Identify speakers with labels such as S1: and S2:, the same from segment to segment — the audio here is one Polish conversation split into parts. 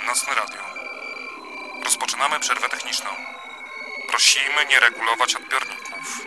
S1: Nocne Radio. Rozpoczynamy przerwę techniczną. Prosimy nie regulować odbiorników.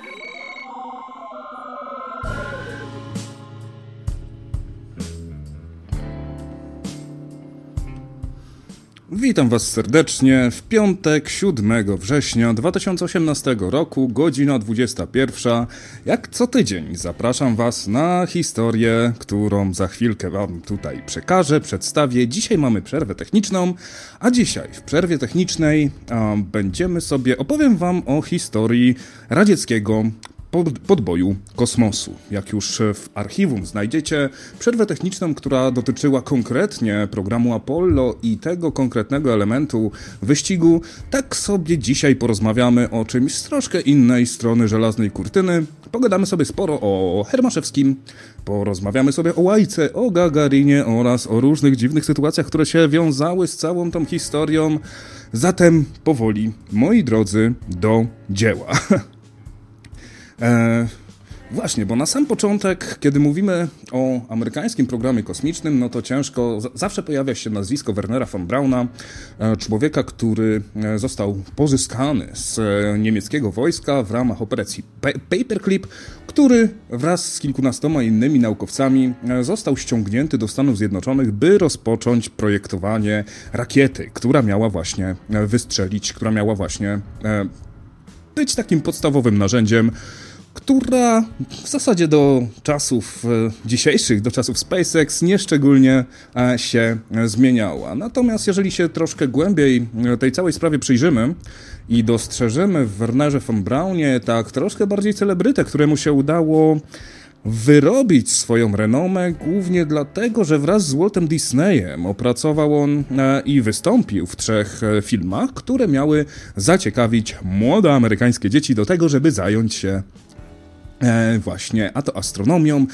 S1: Witam Was serdecznie w piątek 7 września 2018 roku, godzina 21. Jak co tydzień zapraszam Was na historię, którą za chwilkę Wam tutaj przekażę, przedstawię. Dzisiaj mamy przerwę techniczną, a dzisiaj w przerwie technicznej opowiem Wam o historii radzieckiego podboju kosmosu. Jak już w archiwum znajdziecie przerwę techniczną, która dotyczyła konkretnie programu Apollo i tego konkretnego elementu wyścigu, tak sobie dzisiaj porozmawiamy o czymś z troszkę innej strony żelaznej kurtyny. Pogadamy sobie sporo o Hermaszewskim, porozmawiamy sobie o Łajce, o Gagarinie oraz o różnych dziwnych sytuacjach, które się wiązały z całą tą historią. Zatem powoli, moi drodzy, do dzieła. Właśnie, bo na sam początek, kiedy mówimy o amerykańskim programie kosmicznym, no to ciężko, zawsze pojawia się nazwisko Wernera von Brauna, człowieka, który został pozyskany z niemieckiego wojska w ramach operacji Paperclip, który wraz z kilkunastoma innymi naukowcami został ściągnięty do Stanów Zjednoczonych, by rozpocząć projektowanie rakiety, która miała właśnie wystrzelić, która miała właśnie być takim podstawowym narzędziem, która w zasadzie do czasów dzisiejszych, do czasów SpaceX nieszczególnie się zmieniała. Natomiast jeżeli się troszkę głębiej tej całej sprawie przyjrzymy i dostrzeżemy w Wernerze von Braunie tak troszkę bardziej celebrytę, któremu się udało wyrobić swoją renomę głównie dlatego, że wraz z Waltem Disneyem opracował on i wystąpił w 3 filmach, które miały zaciekawić młode amerykańskie dzieci do tego, żeby zająć się właśnie a to astronomią,